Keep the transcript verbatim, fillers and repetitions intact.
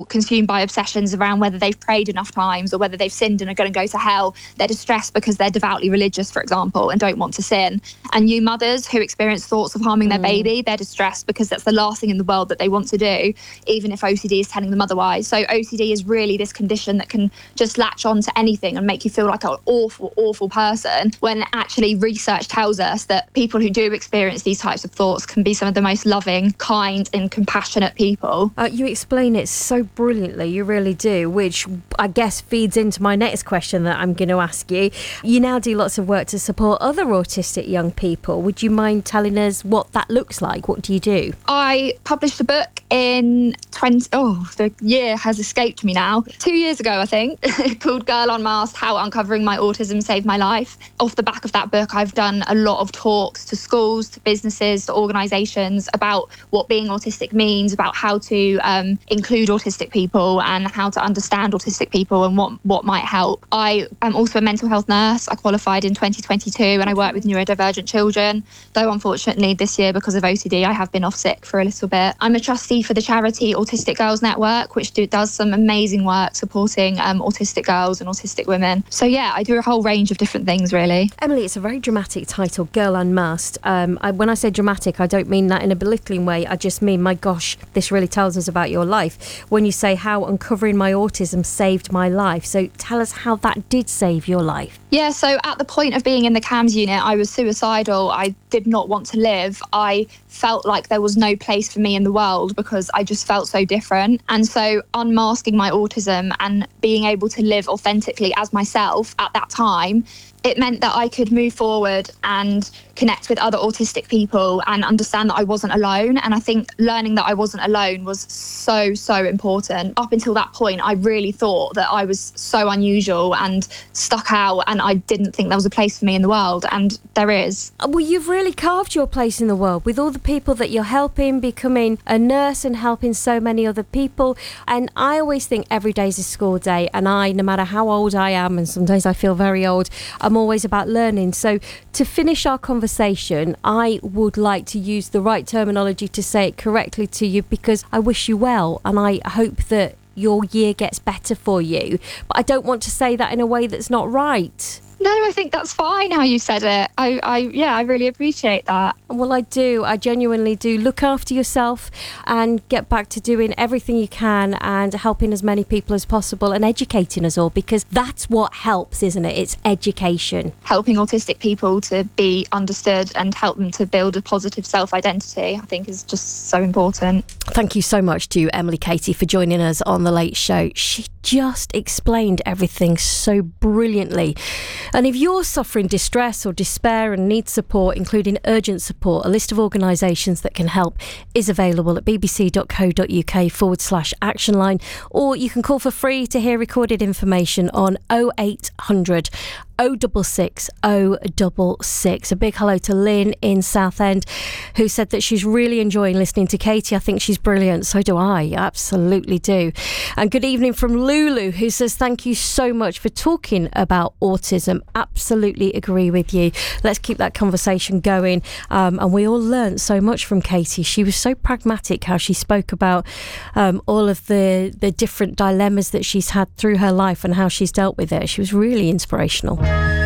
consumed by obsessions around whether they've prayed enough times or whether they've sinned and are going to go to hell. They're distressed because they're devoutly religious, for example, and don't want to sin. And new mothers who experience thoughts of harming their Mm. baby, they're distressed because that's the last thing in the world that they want to do, even if O C D is telling them otherwise. So O C D is really this condition that can just latch on to anything and make you feel like an awful, awful person, when actually research tells us that people who do experience these types of thoughts can be some of the most loving, kind and compassionate people. Uh, you explain it so brilliantly, you really do, which I guess feeds into my next question that I'm going to ask you. You now do lots of work to support other autistic young people. Would you mind telling us what that looks like? What do you do? I published a book in twenty oh the year has escaped me now two years ago I think called Girl Unmasked: How Uncovering My Autism Saved My Life. Off the back of that book, I've done a lot of talks to schools, to businesses, to organisations about what being autistic means, about how to um, include autistic people and how to understand autistic people and what what might help. I am also a mental health nurse. I qualified in twenty twenty-two and I work with neurodivergent children, though unfortunately this year because of O C D I have been off sick for a little bit. I'm a trustee for the charity Autistic Girls Network, which do, does some amazing work supporting um, autistic girls and autistic women. So yeah, I do a whole range of different things really. Emily, it's a very dramatic title, Girl Unmasked. Um, I, when I say dramatic, I don't mean that in a belittling way. I just mean, my gosh, this really tells us about your life. When you say how uncovering my autism saved my life, so tell us how that did save your life. Yeah, so at the point of being in the C A M S unit, I was suicidal. I did not want to live. I felt like there was no place for me in the world because I just felt so different. And so unmasking my autism and being able to live authentically as myself at that time, it meant that I could move forward and connect with other autistic people and understand that I wasn't alone. And I think learning that I wasn't alone was so, so important. Up until that point, I really thought that I was so unusual and stuck out, and I didn't think there was a place for me in the world, and there is. Well, you've really carved your place in the world with all the people that you're helping, becoming a nurse and helping so many other people. And I always think every day is a school day, and I, no matter how old I am, and some days I feel very old, I'm always about learning. So to finish our conversation, I would like to use the right terminology to say it correctly to you, because I wish you well and I hope that your year gets better for you. But I don't want to say that in a way that's not right. No, I think that's fine how you said it. I, I, yeah, I really appreciate that. Well, I do. I genuinely do. Look after yourself and get back to doing everything you can and helping as many people as possible and educating us all, because that's what helps, isn't it? It's education. Helping autistic people to be understood and help them to build a positive self-identity, I think, is just so important. Thank you so much to Emily Catey for joining us on The Late Show. She just explained everything so brilliantly. And if you're suffering distress or despair and need support, including urgent support, a list of organisations that can help is available at bbc.co.uk forward slash action line, or you can call for free to hear recorded information on oh eight hundred oh six six oh six six. A big hello to Lynn in Southend, who said that she's really enjoying listening to Katie. I think she's brilliant. So do I. Absolutely do. And good evening from Lulu, who says thank you so much for talking about autism. Absolutely agree with you. Let's keep that conversation going. Um, and we all learnt so much from Katie. She was so pragmatic how she spoke about um, all of the, the different dilemmas that she's had through her life and how she's dealt with it. She was really inspirational.